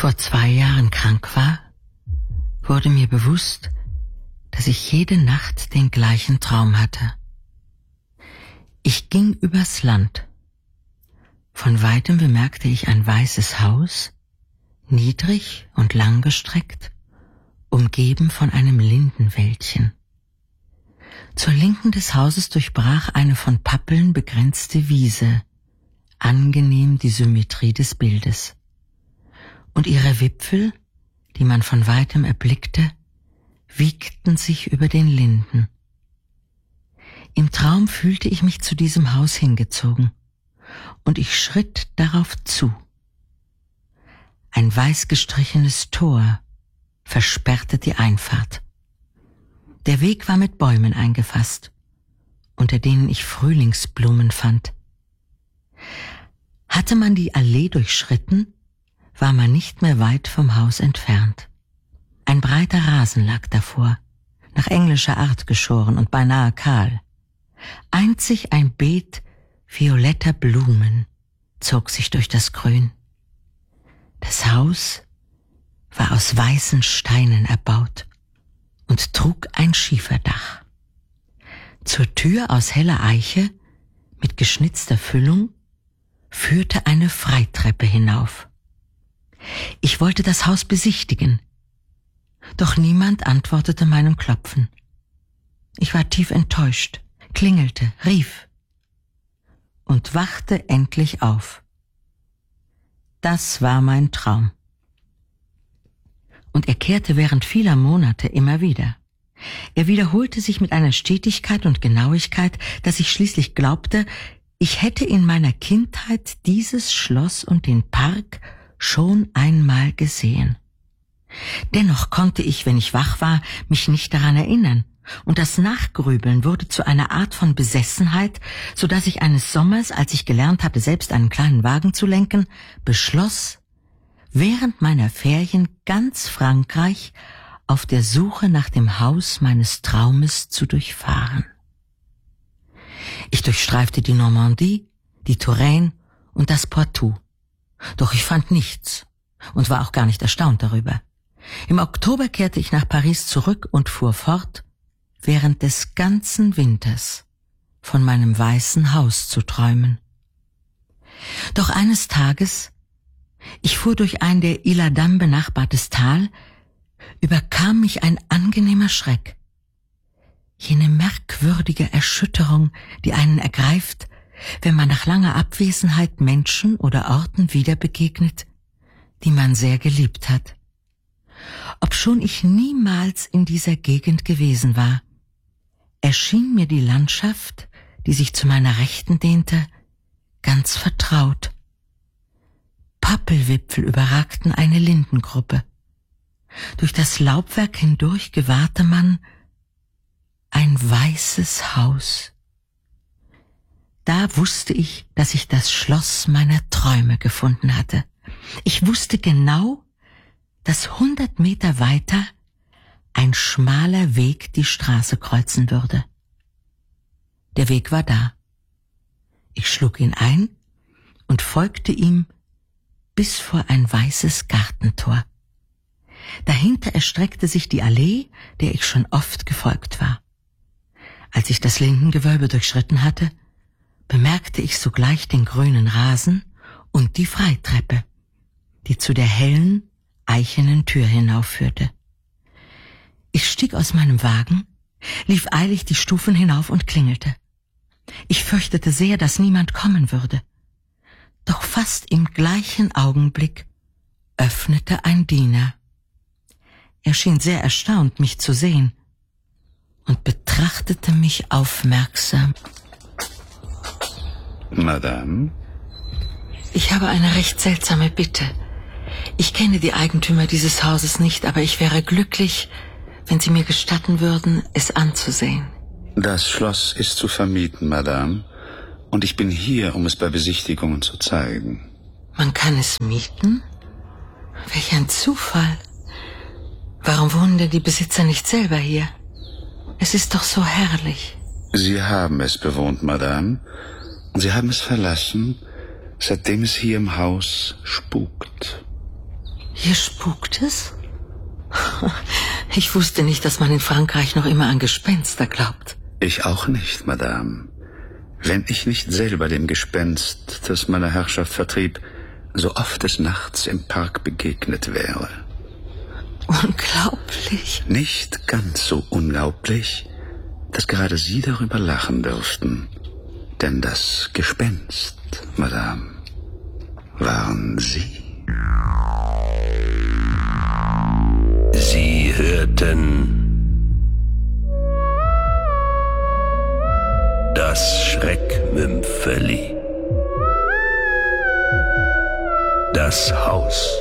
vor 2 Jahren krank war, wurde mir bewusst, dass ich jede Nacht den gleichen Traum hatte. Ich ging übers Land. Von weitem bemerkte ich ein weißes Haus, niedrig und langgestreckt, umgeben von einem Lindenwäldchen. Zur Linken des Hauses durchbrach eine von Pappeln begrenzte Wiese, angenehm die Symmetrie des Bildes. Und ihre Wipfel, die man von weitem erblickte, wiegten sich über den Linden. Im Traum fühlte ich mich zu diesem Haus hingezogen, und ich schritt darauf zu. Ein weiß gestrichenes Tor versperrte die Einfahrt. Der Weg war mit Bäumen eingefasst, unter denen ich Frühlingsblumen fand. Hatte man die Allee durchschritten, war man nicht mehr weit vom Haus entfernt. Ein breiter Rasen lag davor, nach englischer Art geschoren und beinahe kahl. Einzig ein Beet violetter Blumen zog sich durch das Grün. Das Haus war aus weißen Steinen erbaut und trug ein Schieferdach. Zur Tür aus heller Eiche mit geschnitzter Füllung führte eine Freitreppe hinauf. Ich wollte das Haus besichtigen, doch niemand antwortete meinem Klopfen. Ich war tief enttäuscht, klingelte, rief und wachte endlich auf. Das war mein Traum. Und er kehrte während vieler Monate immer wieder. Er wiederholte sich mit einer Stetigkeit und Genauigkeit, dass ich schließlich glaubte, ich hätte in meiner Kindheit dieses Schloss und den Park schon einmal gesehen. Dennoch konnte ich, wenn ich wach war, mich nicht daran erinnern, und das Nachgrübeln wurde zu einer Art von Besessenheit, so dass ich eines Sommers, als ich gelernt hatte, selbst einen kleinen Wagen zu lenken, beschloss, während meiner Ferien ganz Frankreich auf der Suche nach dem Haus meines Traumes zu durchfahren. Ich durchstreifte die Normandie, die Touraine und das Poitou. Doch ich fand nichts und war auch gar nicht erstaunt darüber. Im Oktober kehrte ich nach Paris zurück und fuhr fort, während des ganzen Winters von meinem weißen Haus zu träumen. Doch eines Tages, ich fuhr durch ein der Isle-Adam benachbartes Tal, überkam mich ein angenehmer Schreck. Jene merkwürdige Erschütterung, die einen ergreift, wenn man nach langer Abwesenheit Menschen oder Orten wieder begegnet, die man sehr geliebt hat. Obschon ich niemals in dieser Gegend gewesen war, erschien mir die Landschaft, die sich zu meiner Rechten dehnte, ganz vertraut. Pappelwipfel überragten eine Lindengruppe. Durch das Laubwerk hindurch gewahrte man ein weißes Haus. Da wusste ich, dass ich das Schloss meiner Träume gefunden hatte. Ich wusste genau, dass 100 Meter weiter ein schmaler Weg die Straße kreuzen würde. Der Weg war da. Ich schlug ihn ein und folgte ihm bis vor ein weißes Gartentor. Dahinter erstreckte sich die Allee, der ich schon oft gefolgt war. Als ich das Lindengewölbe durchschritten hatte, bemerkte ich sogleich den grünen Rasen und die Freitreppe, die zu der hellen, eichenen Tür hinaufführte. Ich stieg aus meinem Wagen, lief eilig die Stufen hinauf und klingelte. Ich fürchtete sehr, dass niemand kommen würde. Doch fast im gleichen Augenblick öffnete ein Diener. Er schien sehr erstaunt, mich zu sehen, und betrachtete mich aufmerksam. Madame? Ich habe eine recht seltsame Bitte. Ich kenne die Eigentümer dieses Hauses nicht, aber ich wäre glücklich, wenn Sie mir gestatten würden, es anzusehen. Das Schloss ist zu vermieten, Madame, und ich bin hier, um es bei Besichtigungen zu zeigen. Man kann es mieten? Welch ein Zufall. Warum wohnen denn die Besitzer nicht selber hier? Es ist doch so herrlich. Sie haben es bewohnt, Madame, und Sie haben es verlassen, seitdem es hier im Haus spukt. Hier spukt es? Ich wusste nicht, dass man in Frankreich noch immer an Gespenster glaubt. Ich auch nicht, Madame. Wenn ich nicht selber dem Gespenst, das meine Herrschaft vertrieb, so oft des Nachts im Park begegnet wäre. Unglaublich. Nicht ganz so unglaublich, dass gerade Sie darüber lachen dürften. Denn das Gespenst, Madame, waren Sie. Sie hörten das Schreckmümpfeli. Das Haus